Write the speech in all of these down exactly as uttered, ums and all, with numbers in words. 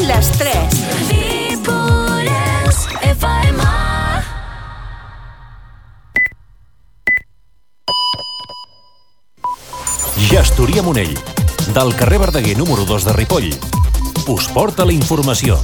les tres. Ripollès F M. Gestoria Monell, del carrer Verdaguer número dos de Ripoll, us porta la informació.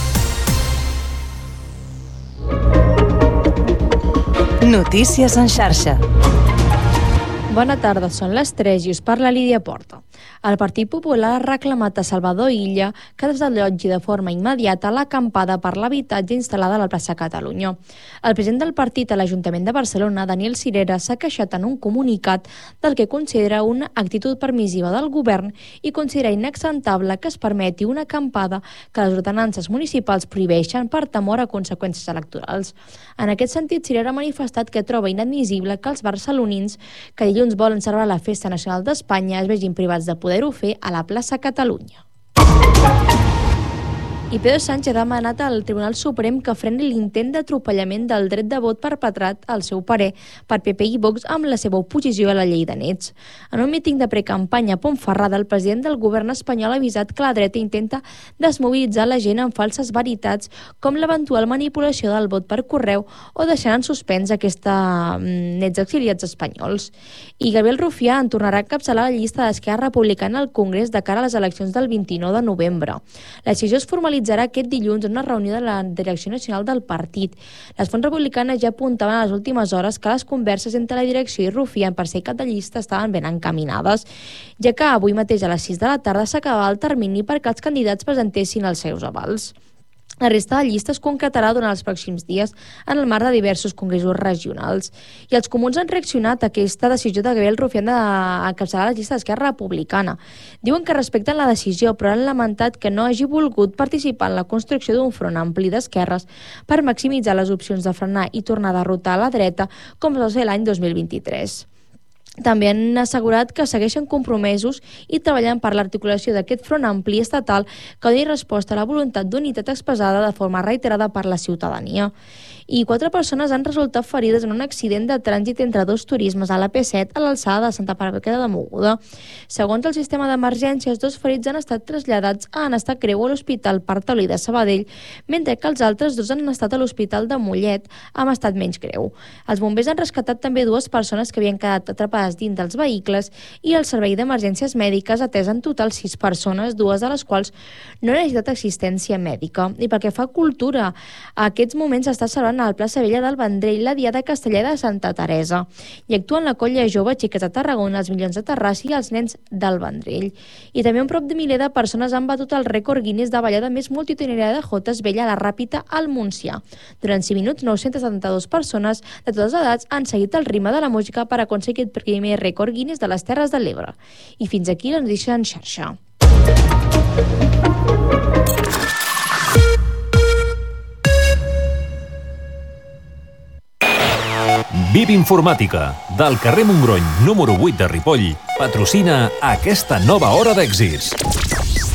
Notícies en xarxa. Bona tarda, són les tres i us parla Lídia Porta. El Partit Popular ha reclamat a Salvador Illa que desallotgi de forma immediata l'acampada per l'habitatge instal·lada a la plaça Catalunya. El president del partit a l'Ajuntament de Barcelona, Daniel Sirera, s'ha queixat en un comunicat del que considera una actitud permissiva del govern i considera inacceptable que es permeti una acampada que les ordenances municipals prohibeixen per temor a conseqüències electorals. En aquest sentit, Sirera ha manifestat que troba inadmissible que els barcelonins que dilluns volen celebrar la Festa Nacional d'Espanya es vegin privats de poder-ho fer a la plaça Catalunya. I Pedro Sánchez ha demanat al Tribunal Suprem que freni l'intent d'atropellament del dret de vot perpetrat, al seu parer, per P P i Vox amb la seva oposició a la llei de nets. En un míting de precampanya a Pontferrada, el president del govern espanyol ha avisat que la dreta intenta desmobilitzar la gent amb falses veritats com l'eventual manipulació del vot per correu o deixant en suspens aquesta nets exiliats espanyols. I Gabriel Rufià en tornarà a encapçalar la llista d'Esquerra Republicana al Congrés de cara a les eleccions del vint-i-nou de novembre. La decisió es formalitza aquest dilluns en una reunió de la Direcció Nacional del partit. Les fonts republicanes ja apuntaven a les últimes hores que les converses entre la direcció i Rufià per ser cap de llista estaven ben encaminades, ja que avui mateix a les sis de la tarda s'acabava el termini perquè els candidats presentessin els seus avals. La resta de llista es concretarà durant els pròxims dies en el marc de diversos congressos regionals. I els comuns han reaccionat a aquesta decisió de Gabriel Rufián d'encapçalar la llista d'Esquerra Republicana. Diuen que respecten la decisió, però han lamentat que no hagi volgut participar en la construcció d'un front ampli d'esquerres per maximitzar les opcions de frenar i tornar a derrotar a la dreta, com es va fer l'any dos mil vint-i-tres. També han assegurat que segueixen compromesos i treballant per l'articulació d'aquest front ampli estatal que doni resposta a la voluntat d'unitat expressada de forma reiterada per la ciutadania. I quatre persones han resultat ferides en un accident de trànsit entre dos turismes a la P set a l'alçada de Santa Perpètua de Mogoda. Segons el sistema d'emergències, dos ferits han estat traslladats a en estat greu a l'Hospital Parc Taulí de Sabadell, mentre que els altres dos han estat a l'Hospital de Mollet amb estat menys greu. Els bombers han rescatat també dues persones que havien quedat atrapades dins dels vehicles i el servei d'emergències mèdiques ha atès en total sis persones, dues de les quals no han necessitat assistència mèdica. I pel que fa a cultura, a aquests moments s'està celebrant a la plaça Vella del Vendrell la Diada Castellera de Santa Teresa i actuen la colla jove Xiques de Tarragona, els Milions de Terrassa i els Nens del Vendrell. I també un prop de miler de persones han batut el rècord Guinness de ballada més multitudinària de jotes vella a la Ràpita al Montsià. Durant cinc minuts, nou-centes setanta-dues persones de totes les edats han seguit el ritme de la música per aconseguir el primer rècord Guinness de les Terres de l'Ebre. I fins aquí la notícia en xarxa. V I V Informàtica, del carrer Montgrony número vuit de Ripoll, patrocina aquesta nova hora d'èxits.